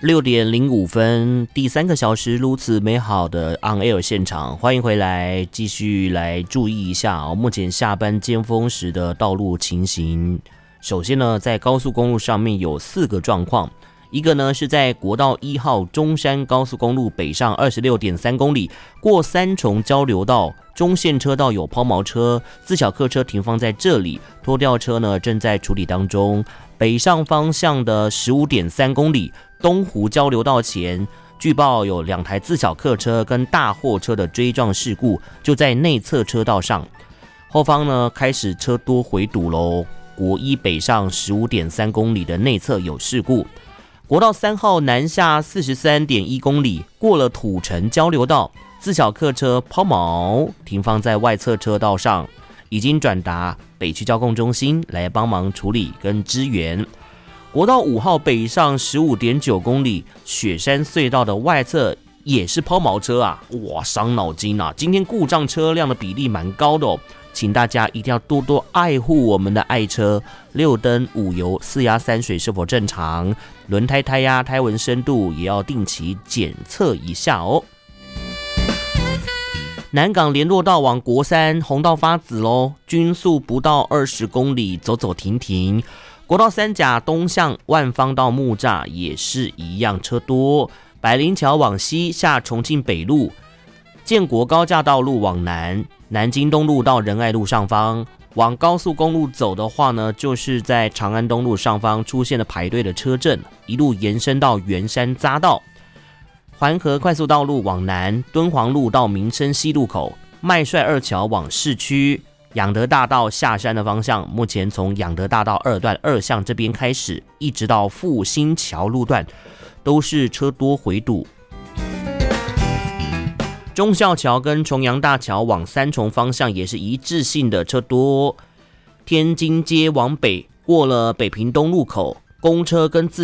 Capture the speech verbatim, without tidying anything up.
六点零五分，第三个小时如此美好的 on air 现场，欢迎回来，继续来注意一下哦，目前下班尖峰时的道路情形。首先呢，在高速公路上面有四个状况，一个呢是在国道一号中山高速公路北上 二十六点三公里，过三重交流道，中线车道有抛锚车，自小客车停放在这里，拖吊车呢正在处理当中。北上方向的 十五点三公里，东湖交流道前，据报有两台自小客车跟大货车的追撞事故，就在内侧车道上，后方呢开始车多回堵喽。国一北上 十五点三公里的内侧有事故。国道三号南下 四十三点一公里，过了土城交流道，自小客车抛锚停放在外侧车道上，已经转达北区交控中心来帮忙处理跟支援。国道五号北上 十五点九公里，雪山隧道的外侧也是抛锚车啊，哇，伤脑筋啊！今天故障车辆的比例蛮高的哦，请大家一定要多多爱护我们的爱车，六灯、五油、四压、三水是否正常？轮胎胎压、胎纹深度也要定期检测一下哦。南港联络道往国三红道发紫喽，均速不到二十公里，走走停停。国道三甲东向万方到木栅也是一样车多。百灵桥往西下重庆北路，建国高架道路往南，南京东路到仁爱路上方。往高速公路走的话呢，就是在长安东路上方出现了排队的车阵，一路延伸到圆山匝道。环河快速道路往南，敦煌路到民生西路口，麦帅二桥往市区，养德大道下山的方向，目前从养德大道二段二巷这边开始，一直到复兴桥路段，都是车多回堵。忠孝桥跟重阳大桥往三重方向也是一致性的车多。天津街往北，过了北平东路口，公车跟自